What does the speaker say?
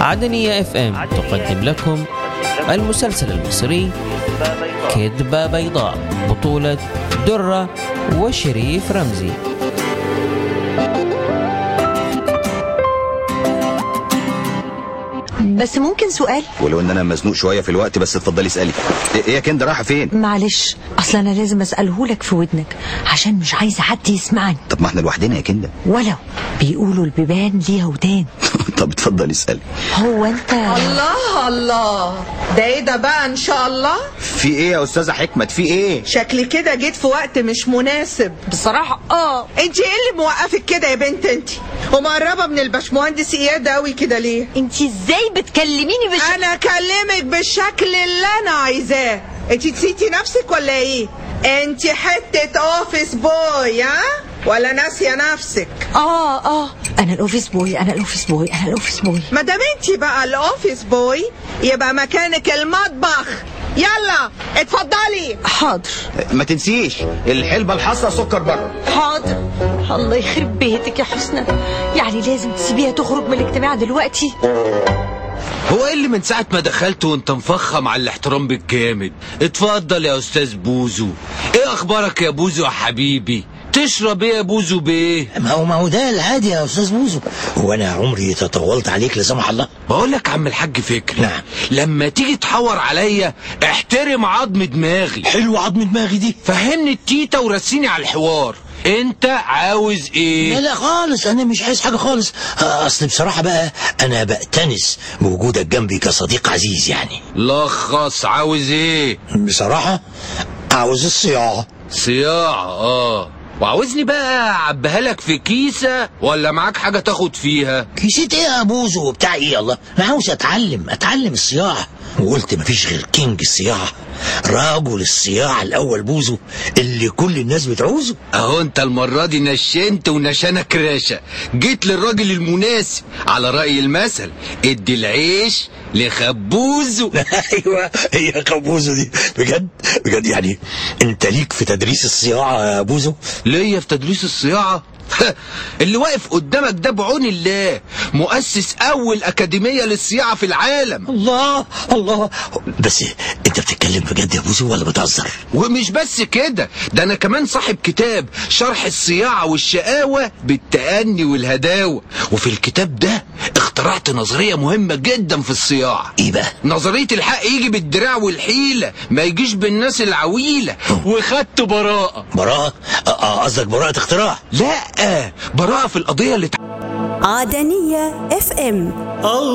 عدنية FM تقدم لكم المسلسل المصري كذبة بيضاء، بطولة درة وشريف رمزي. بس ممكن سؤال؟ ولو ان انا مزنوق شويه في الوقت، بس اتفضلي اسالي. ايه يا كندا، رايحه فين؟ معلش، اصل انا لازم اساله لك في ودنك عشان مش عايزه حد يسمعني. طب ما احنا لوحدنا يا كندا. ولو بيقولوا البيبان ليها ودان. طب اتفضلي اسالي. هو انت الله ده ايه ده بقى؟ ان شاء الله في ايه يا استاذه حكمت؟ في ايه؟ شكلي كده جيت في وقت مش مناسب بصراحه. انت ايه اللي موقفك كده يا بنت؟ انت ومقربه من الباشمهندس اياد قوي كده ليه؟ انت ازاي بتكلميني انا اكلمك بالشكل اللي انا عايزاه. انت نسيتي نفسك ولا ايه؟ انت حته اوفيس بوي ها ولا ناسيه نفسك؟ انا الاوفيس بوي، انا الاوفيس بوي، انا الاوفيس بوي. ما دام انت بقى الاوفيس بوي يبقى مكانك المطبخ. يلا اتفضلي. حاضر. ما تنسيش الحلبه الحصى سكر بره. حاضر. الله يخرب بيتك يا حسنى، يعني لازم تسيبيها تخرج من الاجتماع دلوقتي؟ هو ايه اللي من ساعة ما دخلت وانت مفخم على الاحترام بالجامد؟ اتفضل يا استاذ بوزو. ايه اخبارك يا بوزو يا حبيبي؟ تشرب ايه يا بوزو بيه؟ ما هو ده العادي يا استاذ بوزو. هو انا عمري تطولت عليك لا سمح الله؟ بقول لك عم الحاج فكري، نعم. لما تيجي تحور عليا احترم عظم دماغي. حلو عظم دماغي دي. فهمني التيتا ورسيني على الحوار. انت عاوز ايه؟ لا خالص، انا مش عايز حاجه خالص. اصل بصراحه بقى انا بأتنس بوجودك جنبي كصديق عزيز يعني. لخص، عاوز ايه؟ بصراحه عاوز الصياعه. صياعه؟ وعاوزني بقى اعبيها لك في كيسه ولا معاك حاجه تاخد فيها؟ كيسة ايه يا بوزو وبتاع ايه؟ الله، انا عاوز اتعلم الصياعه، وقلت مفيش غير كينج الصياعه، رجل الصياعه الاول بوزو اللي كل الناس بتعوزه. اهو انت المره دي نشنت ونشانك راشة، جيت للراجل المناسب. على رأي المثل، ادي العيش لخبوزه. ايوه، هي خبوزه دي. بجد يعني انت ليك في تدريس الصياعه يا بوزو؟ ليا في تدريس الصياعه؟ اللي واقف قدامك ده بعون الله مؤسس اول اكاديميه للصياعه في العالم. الله، بس انت بتتكلم بجد يا بوزو ولا بتهزر؟ ومش بس كده، ده انا كمان صاحب كتاب شرح الصياعه والشقاوه بالتأني والهداوه. وفي الكتاب ده اخترعت نظريه مهمه جدا في الصياعه. ايه بقى؟ نظريه الحق يجي بالدراع والحيله، ما يجيش بالناس العويله. وخدت براءه. قصدك براءه اختراع؟ لا، براءه في القضيه اللي عدنية FM.